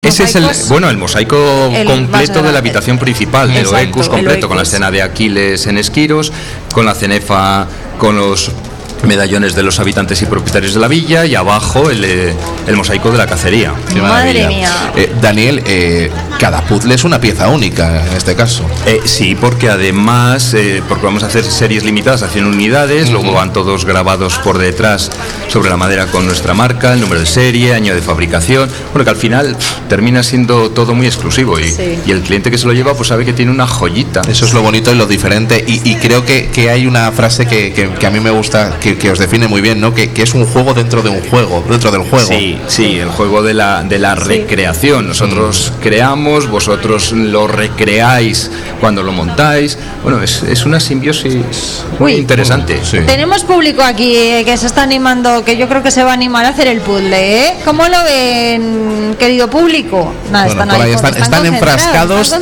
Ese es el mosaico completo de la habitación principal, del Oecus completo, con la escena de Aquiles en Esquiros, con la cenefa, con los medallones de los habitantes y propietarios de la villa, y abajo el mosaico de la cacería. Madre mía. Daniel, cada puzzle es una pieza única en este caso. Sí, porque además, porque vamos a hacer series limitadas a 100 unidades, luego van todos grabados por detrás sobre la madera con nuestra marca, el número de serie, año de fabricación, bueno, que al final termina siendo todo muy exclusivo y el cliente que se lo lleva pues sabe que tiene una joyita. Eso es lo bonito y lo diferente, y creo que hay una frase que a mí me gusta, que os define muy bien, ¿no? Que es un juego dentro de un juego, dentro del juego. Sí, el juego de la recreación. Nosotros creamos, vosotros lo recreáis cuando lo montáis. Bueno, es una simbiosis muy interesante. Sí. Tenemos público aquí que se está animando, que yo creo que se va a animar a hacer el puzzle, ¿eh? ¿Cómo lo ven, querido público? Nada, bueno, están enfrascados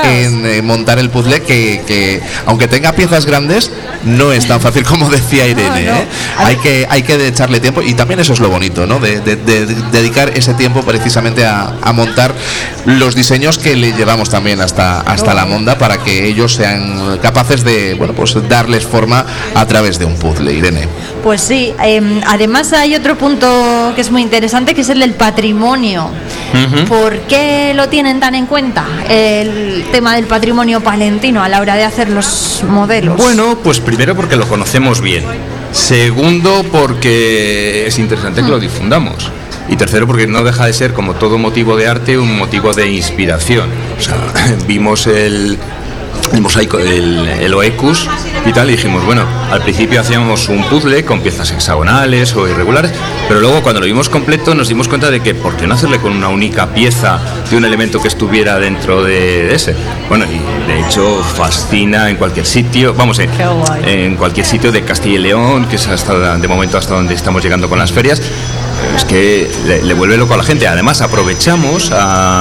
en montar el puzzle, que aunque tenga piezas grandes, no es tan fácil como decía Irene. No. Hay que echarle tiempo, y también eso es lo bonito, ¿no? De dedicar ese tiempo precisamente a montar los diseños que le llevamos también hasta la monda, para que ellos sean capaces de, bueno, pues darles forma a través de un puzzle. Irene. Pues sí, además hay otro punto que es muy interesante, que es el del patrimonio. ¿Por qué lo tienen tan en cuenta el tema del patrimonio palentino a la hora de hacer los modelos? Bueno, pues primero porque lo conocemos bien. Segundo, porque es interesante que lo difundamos. Y tercero, porque no deja de ser, como todo motivo de arte, un motivo de inspiración. O sea, vimos el mosaico, el Oecus y tal, y dijimos, bueno, al principio hacíamos un puzzle con piezas hexagonales o irregulares, pero luego cuando lo vimos completo nos dimos cuenta de que ¿por qué no hacerle con una única pieza de un elemento que estuviera dentro de ese? Bueno, y de hecho fascina en cualquier sitio, vamos, en cualquier sitio de Castilla y León, que es de momento hasta donde estamos llegando con las ferias. Es que le vuelve loco a la gente. Además aprovechamos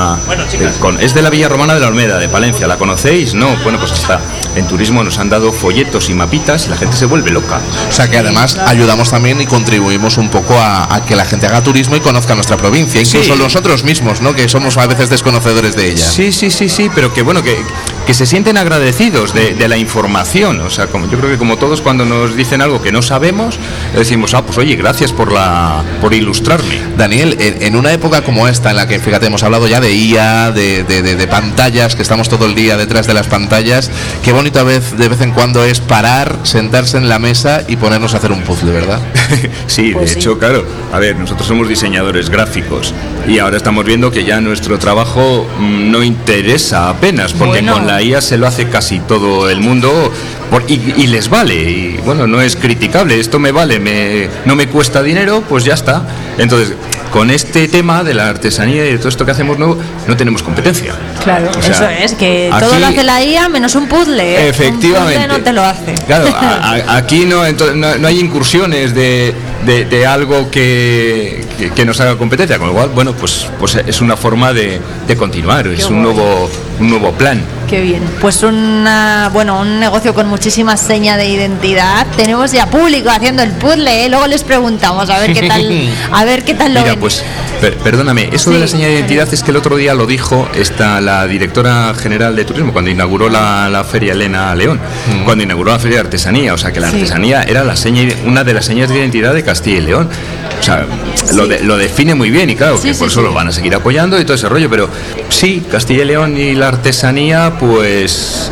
es de la Villa Romana de la Olmeda, de Palencia. ¿La conocéis? No. Bueno, pues hasta en turismo nos han dado folletos y mapitas y la gente se vuelve loca. O sea que además ayudamos también y contribuimos un poco a que la gente haga turismo y conozca nuestra provincia, incluso nosotros mismos, ¿no? Que somos a veces desconocedores de ella. Sí, pero que bueno, que se sienten agradecidos de la información. O sea, yo creo que como todos, cuando nos dicen algo que no sabemos, decimos, pues oye, gracias por ilustrarme. Daniel, en una época como esta, en la que, fíjate, hemos hablado ya de IA, de pantallas, que estamos todo el día detrás de las pantallas, qué bonito de vez en cuando es parar, sentarse en la mesa y ponernos a hacer un puzzle, ¿verdad? Sí, pues de hecho, claro, a ver, nosotros somos diseñadores gráficos y ahora estamos viendo que ya nuestro trabajo no interesa apenas, porque con la IA se lo hace casi todo el mundo y les vale, y bueno, no es criticable, esto me vale, no me cuesta dinero, pues ya está. Entonces, con este tema de la artesanía y de todo esto que hacemos nuevo, no tenemos competencia. Claro, o sea, eso es, que aquí, todo lo hace la IA menos un puzzle. Efectivamente. Un puzzle no te lo hace. Claro, aquí no hay incursiones de algo que nos haga competencia, con lo cual, bueno, pues es una forma de continuar, es un nuevo plan. Qué bien. Pues un negocio con muchísima seña de identidad. Tenemos ya público haciendo el puzzle, ¿eh? Luego les preguntamos a ver qué tal lo ven. Pues perdóname, eso de la seña de identidad es que el otro día lo dijo la directora general de turismo cuando inauguró la feria, Elena León, cuando inauguró la feria de artesanía. O sea, que la artesanía era una de las señas de identidad de Castilla y León. O sea, lo define muy bien, y claro, que por eso lo van a seguir apoyando y todo ese rollo, pero sí, Castilla y León y la artesanía, pues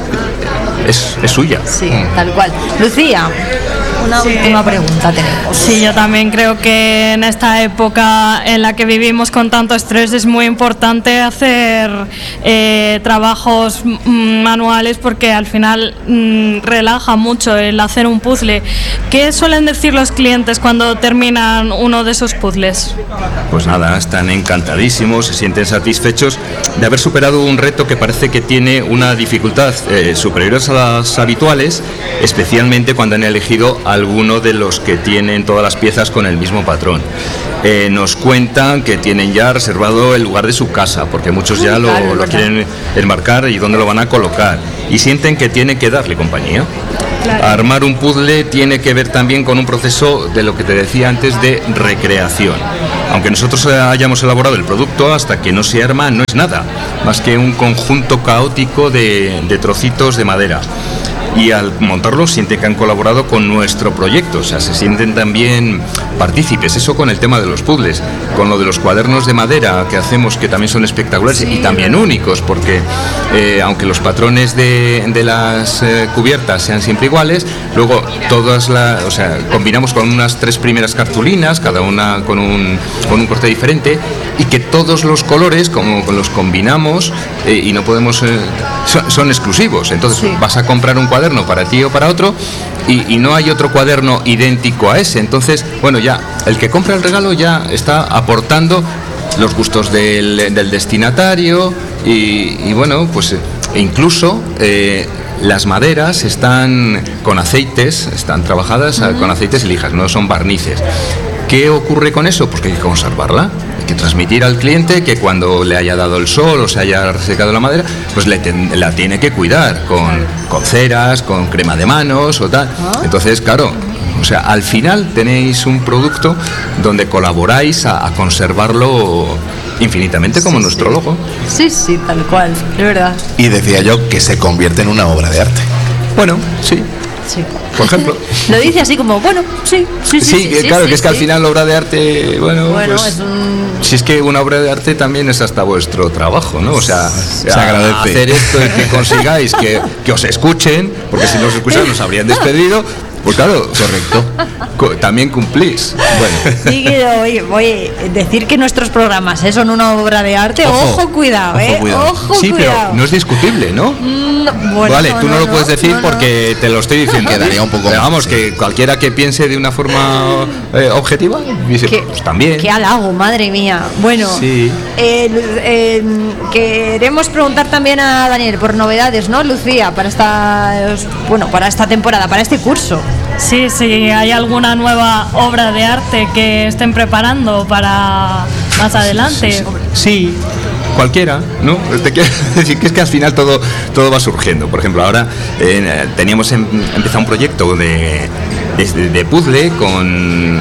es suya. Sí, tal cual. Lucía, una última pregunta tenemos. Sí, yo también creo que en esta época en la que vivimos con tanto estrés es muy importante hacer trabajos manuales, porque al final relaja mucho el hacer un puzzle. ¿Qué suelen decir los clientes cuando terminan uno de esos puzzles? Pues nada, están encantadísimos, se sienten satisfechos de haber superado un reto que parece que tiene una dificultad superior a las habituales, especialmente cuando han elegido alguno de los que tienen todas las piezas con el mismo patrón. Nos cuentan que tienen ya reservado el lugar de su casa, porque muchos ya lo quieren enmarcar y dónde lo van a colocar, y sienten que tienen que darle compañía. Claro. Armar un puzzle tiene que ver también con un proceso de lo que te decía antes, de recreación. aunque nosotros hayamos elaborado el producto, hasta que no se arma no es nada, más que un conjunto caótico de trocitos de madera. Y al montarlo sienten que han colaborado con nuestro proyecto, o sea, se sienten también partícipes. Eso con el tema de los puzzles, con lo de los cuadernos de madera que hacemos, que también son espectaculares y también únicos, porque aunque los patrones de las cubiertas sean siempre iguales, luego combinamos con unas 3 primeras cartulinas, cada una con un corte diferente, y que todos los colores, como los combinamos y no podemos, son exclusivos. Entonces vas a comprar un cuaderno para ti o para otro y no hay otro cuaderno idéntico a ese. Entonces, bueno, ya el que compra el regalo ya está aportando los gustos del destinatario y bueno, pues incluso las maderas están con aceites, están trabajadas con aceites y lijas, no son barnices. ¿Qué ocurre con eso? Pues que hay que conservarla, hay que transmitir al cliente que cuando le haya dado el sol o se haya resecado la madera, pues la tiene que cuidar con ceras, con crema de manos o tal. Entonces, claro, o sea, al final tenéis un producto donde colaboráis a conservarlo infinitamente, como nuestro logo. Sí, tal cual, es verdad. Y decía yo que se convierte en una obra de arte. Bueno, sí. Sí. Por ejemplo. Lo dice así como, bueno, sí, claro, que es que al final la obra de arte, bueno pues, es si es que una obra de arte también es hasta vuestro trabajo, ¿no? O sea, se agradece hacer esto y que consigáis que os escuchen, porque si no os escuchan nos habrían despedido. Pues claro, correcto. También cumplís. Bueno. Sí, que voy a decir que nuestros programas son una obra de arte. Ojo, cuidado, Ojo, sí, cuidado. Pero no es discutible, ¿no? Bueno, vale, tú no lo puedes decir porque te lo estoy diciendo. Quedaría un poco. Pero vamos, que cualquiera que piense de una forma objetiva dice, pues también. Qué halago, madre mía. Bueno, sí. Queremos preguntar también a Daniel por novedades, ¿no, Lucía? Para esta temporada, para este curso. Sí, ¿hay alguna nueva obra de arte que estén preparando para más adelante? Sí, cualquiera, ¿no? Te quiero decir que es que al final todo va surgiendo. Por ejemplo, ahora teníamos empezado un proyecto de puzzle con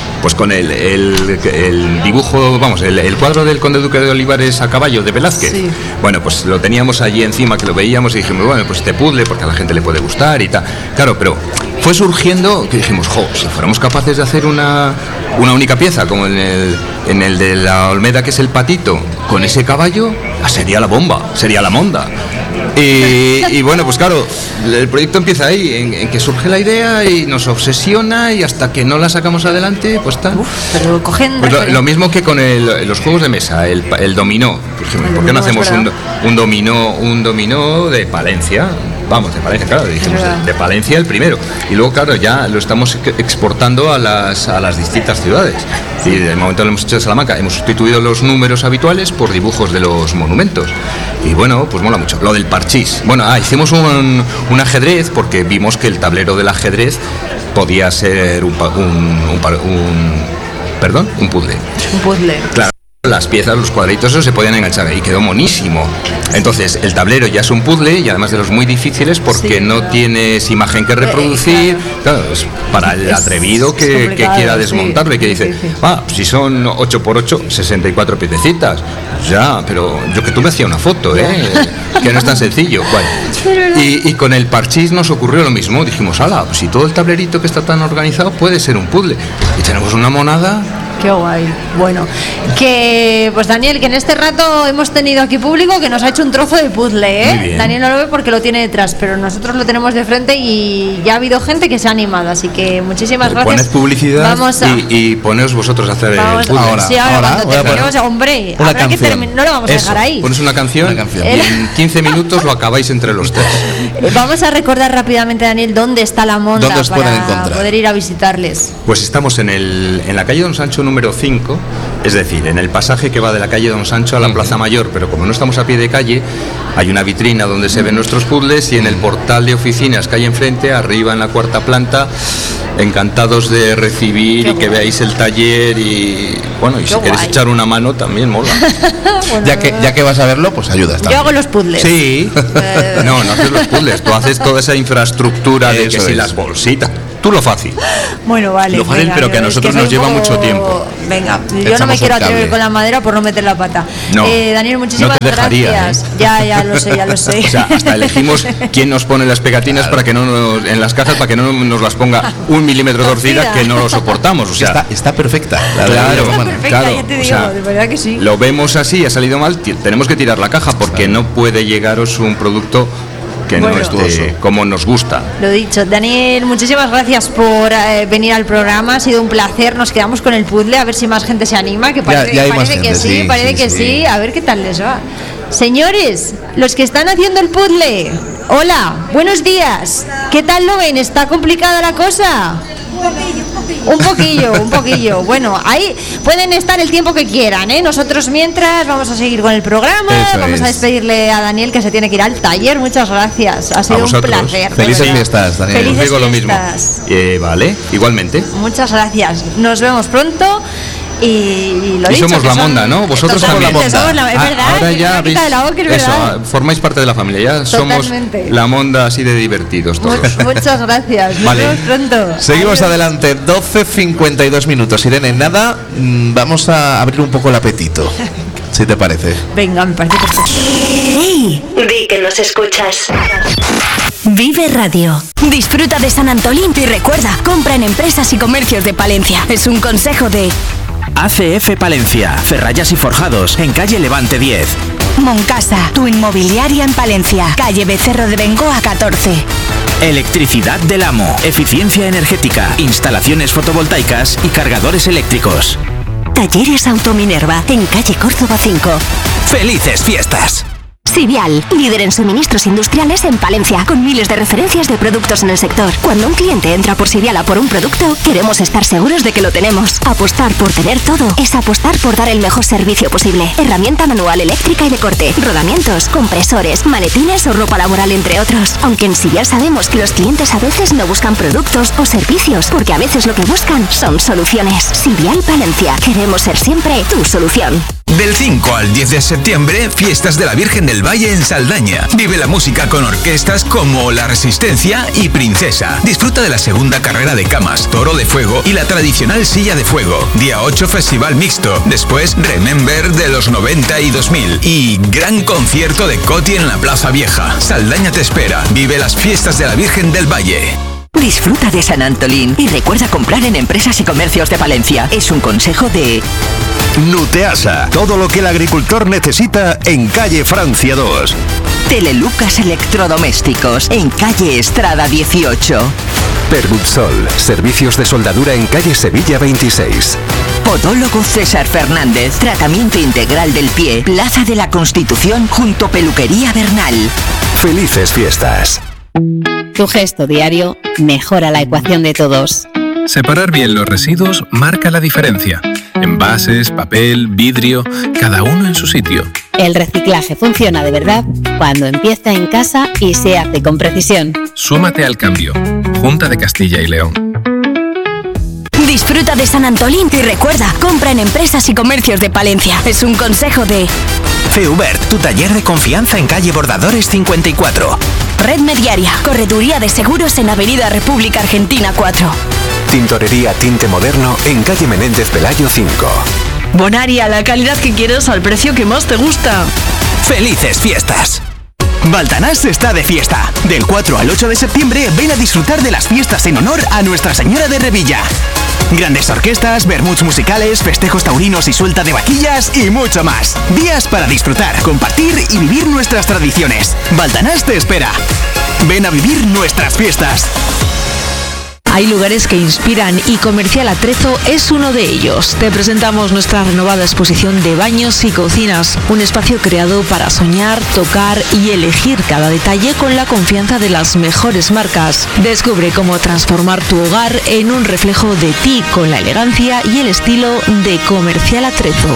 el dibujo, el cuadro del Conde Duque de Olivares a caballo de Velázquez. Sí. Bueno, pues lo teníamos allí encima, que lo veíamos y dijimos, bueno, pues este puzzle porque a la gente le puede gustar y tal. Claro, pero fue surgiendo que dijimos, si fuéramos capaces de hacer una única pieza, como en el de la Olmeda, que es el patito, con ese caballo, sería la bomba, sería la monda. Y bueno, pues claro, el proyecto empieza ahí, en que surge la idea y nos obsesiona y hasta que no la sacamos adelante, pues tal. Pero cogen pues lo mismo que con los juegos de mesa, el dominó. ¿Por qué no hacemos un dominó de Palencia? Vamos, de Palencia, claro, dijimos de Palencia el primero. Y luego, claro, ya lo estamos exportando a las distintas ciudades. Y de momento lo hemos hecho de Salamanca. Hemos sustituido los números habituales por dibujos de los monumentos. Y bueno, pues mola mucho. Lo del parchís. Bueno, hicimos un ajedrez porque vimos que el tablero del ajedrez podía ser un puzzle. Un puzzle. Claro. Las piezas, los cuadritos, eso se podían enganchar y quedó monísimo. Entonces el tablero ya es un puzzle y además de los muy difíciles porque no tienes imagen que reproducir. Claro, es para el atrevido que quiera desmontarlo y que dice, si son 8x8, 64 piececitas. Ya, pero yo que tú me hacía una foto, que no es tan sencillo. Bueno, y con el parchís nos ocurrió lo mismo. Dijimos, pues si todo el tablerito que está tan organizado puede ser un puzzle. Y tenemos una monada. Qué guay. Bueno, pues Daniel, que en este rato hemos tenido aquí público que nos ha hecho un trozo de puzzle, Daniel no lo ve porque lo tiene detrás, pero nosotros lo tenemos de frente y ya ha habido gente que se ha animado, así que muchísimas gracias. Poned publicidad y poneos vosotros a hacer el puzzle. Ahora cuando terminemos, hombre, habrá que terminar, no lo vamos a dejar ahí. Pones una canción y en 15 minutos lo acabáis entre los tres. Vamos a recordar rápidamente, Daniel, dónde está la monda para poder ir a visitarles. Pues estamos en la calle Don Sancho número 5, es decir, en el pasaje que va de la calle Don Sancho a la Plaza Mayor, pero como no estamos a pie de calle, hay una vitrina donde se ven nuestros puzzles y en el portal de oficinas que hay enfrente, arriba en la 4ª planta, encantados de recibir y que veáis el taller y bueno, y si queréis echar una mano también mola. Bueno, ya que vas a verlo, pues ayudas también. Yo hago los puzzles. Sí. No haces los puzzles, tú haces toda esa infraestructura de que si las bolsitas. Tú lo fácil. Bueno, vale. Lo fácil, venga, pero que a nosotros nos lleva mucho tiempo. Venga, yo no me quiero atrever con la madera por no meter la pata. No, Daniel, muchísimas gracias. Ya lo sé. O sea, hasta elegimos quién nos pone las pegatinas para que no en las cajas, para que no nos las ponga 1 milímetro torcida, que no lo soportamos. O sea, está perfecta. Claro, ya te digo, de verdad que sí. Lo vemos así, ha salido mal, tenemos que tirar la caja porque no puede llegaros un producto que no esté como nos gusta. Lo dicho, Daniel, muchísimas gracias por venir al programa, ha sido un placer. Nos quedamos con el puzzle, a ver si más gente se anima, que parece que sí, a ver qué tal les va. Señores, los que están haciendo el puzzle, hola, buenos días, ¿qué tal lo ven? ¿Está complicada la cosa? Un poquillo. Bueno, ahí pueden estar el tiempo que quieran, ¿eh? Nosotros mientras vamos a seguir con el programa. Vamos a despedirle a Daniel, que se tiene que ir al taller. Muchas gracias, ha sido un placer. Felices fiestas, Daniel. Os digo lo mismo. Vale, igualmente. Muchas gracias, nos vemos pronto. Y somos la Monda, ¿no? Vosotros también. Es verdad, ahora ya formáis parte de la familia, ya somos la Monda, así de divertidos todos. Muchas gracias, nos vemos pronto. Seguimos adelante, 12:52 minutos. Irene, nada, vamos a abrir un poco el apetito, si te parece. Venga, me parece perfecto. ¡Hey! Di que nos escuchas. Vive Radio. Disfruta de San Antolín y recuerda, compra en empresas y comercios de Palencia. Es un consejo de ACF Palencia, Ferrallas y Forjados, en calle Levante 10. Moncasa, tu inmobiliaria en Palencia, calle Becerro de Bengoa 14. Electricidad del Amo, eficiencia energética, instalaciones fotovoltaicas y cargadores eléctricos. Talleres Autominerva, en calle Córdoba 5. ¡Felices fiestas! Sivial, líder en suministros industriales en Palencia, con miles de referencias de productos en el sector. Cuando un cliente entra por Sivial a por un producto, queremos estar seguros de que lo tenemos. Apostar por tener todo es apostar por dar el mejor servicio posible. Herramienta manual, eléctrica y de corte, rodamientos, compresores, maletines o ropa laboral, entre otros. Aunque en Sivial sabemos que los clientes a veces no buscan productos o servicios, porque a veces lo que buscan son soluciones. Sivial Palencia, queremos ser siempre tu solución. Del 5 al 10 de septiembre, Fiestas de la Virgen del Valle en Saldaña. Vive la música con orquestas como La Resistencia y Princesa. Disfruta de la segunda carrera de camas, toro de fuego y la tradicional silla de fuego. Día 8, festival mixto. Después, Remember de los 90 y 2000. Y gran concierto de Coti en la Plaza Vieja. Saldaña te espera. Vive las Fiestas de la Virgen del Valle. Disfruta de San Antolín y recuerda comprar en empresas y comercios de Palencia. Es un consejo de Nuteasa, todo lo que el agricultor necesita en calle Francia 2. Telelucas Electrodomésticos, en calle Estrada 18. Perbutsol, servicios de soldadura en calle Sevilla 26. Podólogo César Fernández, tratamiento integral del pie, Plaza de la Constitución junto Peluquería Bernal. Felices fiestas. Tu gesto diario mejora la ecuación de todos. Separar bien los residuos marca la diferencia. Envases, papel, vidrio, cada uno en su sitio. El reciclaje funciona de verdad cuando empieza en casa y se hace con precisión. Súmate al cambio. Junta de Castilla y León. Disfruta de San Antolín y recuerda, compra en empresas y comercios de Palencia. Es un consejo de Feubert, tu taller de confianza en calle Bordadores 54. Red Mediaria, correduría de seguros en Avenida República Argentina 4. Tintorería Tinte Moderno en calle Menéndez Pelayo 5. Bonaria, la calidad que quieres al precio que más te gusta. ¡Felices fiestas! Baltanás está de fiesta. Del 4 al 8 de septiembre ven a disfrutar de las fiestas en honor a Nuestra Señora de Revilla. Grandes orquestas, vermuts musicales, festejos taurinos y suelta de vaquillas y mucho más. Días para disfrutar, compartir y vivir nuestras tradiciones. Baltanás te espera. Ven a vivir nuestras fiestas. Hay lugares que inspiran y Comercial Atrezo es uno de ellos. Te presentamos nuestra renovada exposición de baños y cocinas, un espacio creado para soñar, tocar y elegir cada detalle con la confianza de las mejores marcas. Descubre cómo transformar tu hogar en un reflejo de ti con la elegancia y el estilo de Comercial Atrezo.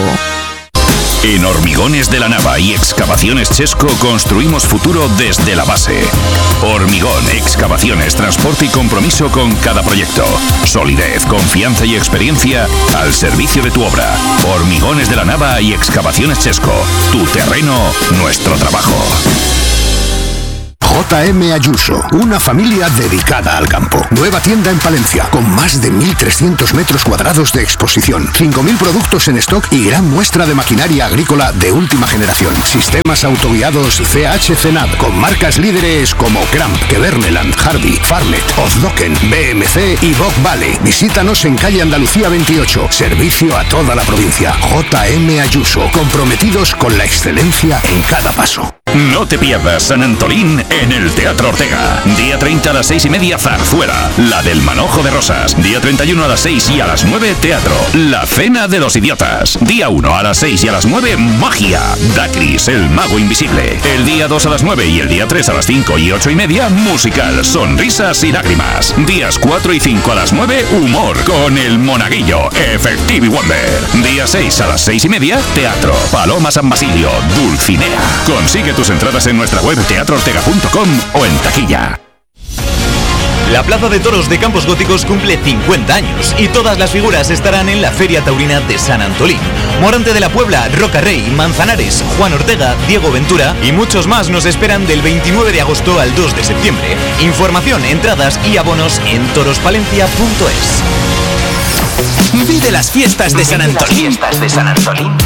En Hormigones de la Nava y Excavaciones Chesco construimos futuro desde la base. Hormigón, excavaciones, transporte y compromiso con cada proyecto. Solidez, confianza y experiencia al servicio de tu obra. Hormigones de la Nava y Excavaciones Chesco. Tu terreno, nuestro trabajo. JM Ayuso, una familia dedicada al campo. Nueva tienda en Palencia, con más de 1.300 metros cuadrados de exposición, 5.000 productos en stock y gran muestra de maquinaria agrícola de última generación. Sistemas autoguiados CH Cenad, con marcas líderes como Cramp, Keverneland, Harvey, Farmet, Ozloken, BMC y Bock Valley. Visítanos en calle Andalucía 28. Servicio a toda la provincia. JM Ayuso, comprometidos con la excelencia en cada paso. No te pierdas San Antolín en el Teatro Ortega. Día 30 a las 6:30, Zarzuela, la del Manojo de Rosas. Día 31 a las 6 y a las 9, Teatro, La Cena de los Idiotas. Día 1 a las 6 y a las 9, Magia, Dacris, el Mago Invisible. El día 2 a las 9 y el día 3 a las 5 y 8:30, musical, Sonrisas y Lágrimas. Días 4 y 5 a las 9, Humor, con el Monaguillo, Effective Wonder. Día 6 a las 6:30, Teatro, Paloma San Basilio, Dulcinea. Consigue tus entradas en nuestra web teatroortega.com o en taquilla. La Plaza de Toros de Campos Góticos cumple 50 años y todas las figuras estarán en la Feria Taurina de San Antolín. Morante de la Puebla, Roca Rey, Manzanares, Juan Ortega, Diego Ventura y muchos más nos esperan del 29 de agosto al 2 de septiembre. Información, entradas y abonos en torospalencia.es. Vive las fiestas de San Antolín